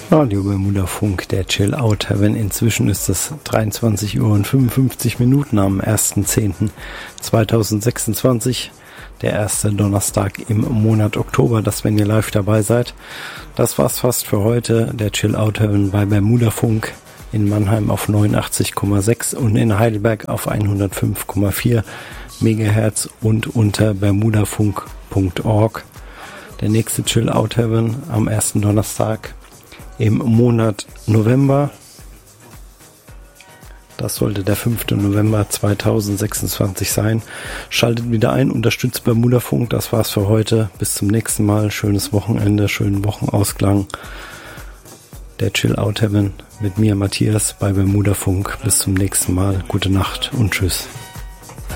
Radio Bermuda Funk, der Chill Out Heaven. Inzwischen ist es 23 Uhr und 55 Minuten am 1.10.2026, der erste Donnerstag im Monat Oktober, dass wenn ihr live dabei seid. Das war's fast für heute, der Chill Out Heaven bei Bermuda Funk in Mannheim auf 89,6 und in Heidelberg auf 105,4 Megahertz und unter bermudafunk.org. Der nächste Chill Out Heaven am ersten Donnerstag im Monat November. Das sollte der 5. November 2026 sein. Schaltet wieder ein, unterstützt Bermuda Funk. Das war's für heute. Bis zum nächsten Mal. Schönes Wochenende, schönen Wochenausklang. Der Chill Out Heaven mit mir, Matthias, bei Bermuda Funk. Bis zum nächsten Mal. Gute Nacht und tschüss.